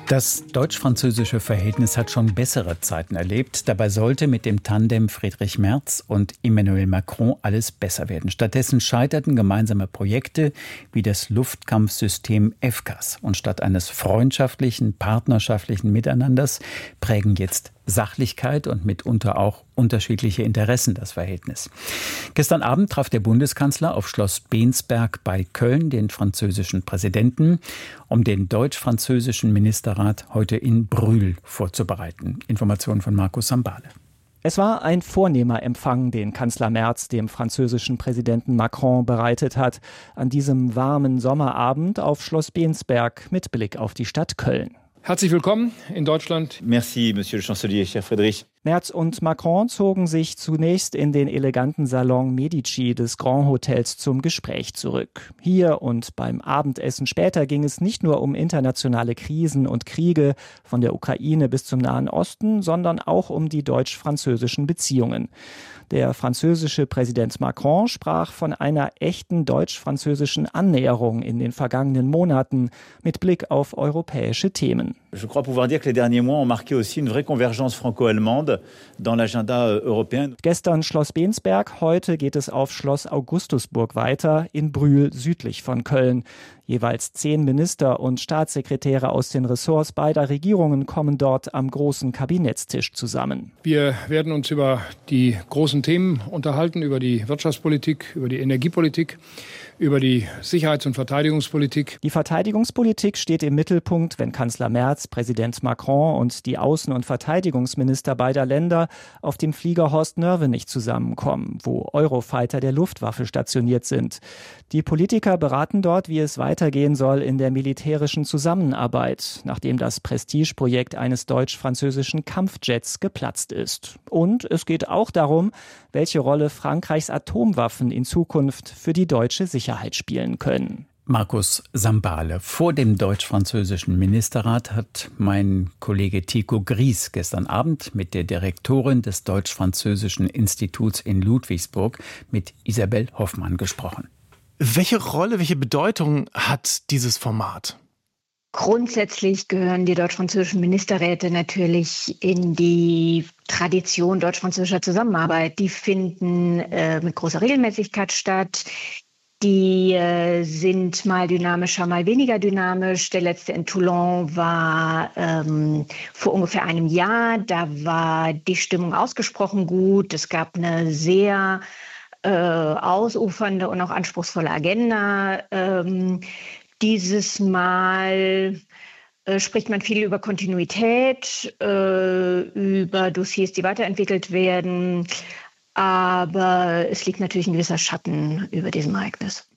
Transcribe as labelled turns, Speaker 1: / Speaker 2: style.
Speaker 1: Das deutsch-französische Verhältnis hat schon bessere Zeiten erlebt. Dabei sollte mit dem Tandem Friedrich Merz und Emmanuel Macron alles besser werden. Stattdessen scheiterten gemeinsame Projekte wie das Luftkampfsystem FCAS. Und statt eines freundschaftlichen, partnerschaftlichen Miteinanders prägen jetzt Sachlichkeit und mitunter auch unterschiedliche Interessen das Verhältnis. Gestern Abend traf der Bundeskanzler auf Schloss Bensberg bei Köln den französischen Präsidenten, um den deutsch-französischen Ministerrat heute in Brühl vorzubereiten. Informationen von Markus Sambale.
Speaker 2: Es war ein vornehmer Empfang, den Kanzler Merz dem französischen Präsidenten Macron bereitet hat, an diesem warmen Sommerabend auf Schloss Bensberg mit Blick auf die Stadt Köln.
Speaker 3: Herzlich willkommen in Deutschland.
Speaker 4: Merci, Monsieur le Chancelier, cher Friedrich.
Speaker 2: Merz und Macron zogen sich zunächst in den eleganten Salon Medici des Grand Hotels zum Gespräch zurück. Hier und beim Abendessen später ging es nicht nur um internationale Krisen und Kriege, von der Ukraine bis zum Nahen Osten, sondern auch um die deutsch-französischen Beziehungen. Der französische Präsident Macron sprach von einer echten deutsch-französischen Annäherung in den vergangenen Monaten mit Blick auf europäische Themen.
Speaker 4: Je crois pouvoir dire que les derniers mois ont marqué aussi une vraie convergence franco-allemande dans l'agenda européen.
Speaker 2: Gestern Schloss Bensberg, heute geht es auf Schloss Augustusburg weiter, in Brühl südlich von Köln. Jeweils 10 Minister und Staatssekretäre aus den Ressorts beider Regierungen kommen dort am großen Kabinettstisch zusammen.
Speaker 3: Wir werden uns über die großen Themen unterhalten, über die Wirtschaftspolitik, über die Energiepolitik, über die Sicherheits- und Verteidigungspolitik.
Speaker 2: Die Verteidigungspolitik steht im Mittelpunkt, wenn Kanzler Merz, Präsident Macron und die Außen- und Verteidigungsminister beider Länder auf dem Flieger Horst-Nörvenich zusammenkommen, wo Eurofighter der Luftwaffe stationiert sind. Die Politiker beraten dort, wie es weitergehen soll in der militärischen Zusammenarbeit, nachdem das Prestigeprojekt eines deutsch-französischen Kampfjets geplatzt ist. Und es geht auch darum, welche Rolle Frankreichs Atomwaffen in Zukunft für die deutsche Sicherheit spielen können.
Speaker 1: Markus Sambale. Vor dem deutsch-französischen Ministerrat hat mein Kollege Tycho Gries gestern Abend mit der Direktorin des Deutsch-Französischen Instituts in Ludwigsburg, mit Isabel Hoffmann, gesprochen.
Speaker 5: Welche Rolle, welche Bedeutung hat dieses Format?
Speaker 6: Grundsätzlich gehören die deutsch-französischen Ministerräte natürlich in die Tradition deutsch-französischer Zusammenarbeit. Die finden mit großer Regelmäßigkeit statt. Die sind mal dynamischer, mal weniger dynamisch. Der letzte in Toulon war vor ungefähr einem Jahr. Da war die Stimmung ausgesprochen gut. Es gab eine sehr ausufernde und auch anspruchsvolle Agenda. Dieses Mal spricht man viel über Kontinuität, über Dossiers, die weiterentwickelt werden. Aber es liegt natürlich ein gewisser Schatten über diesem Ereignis.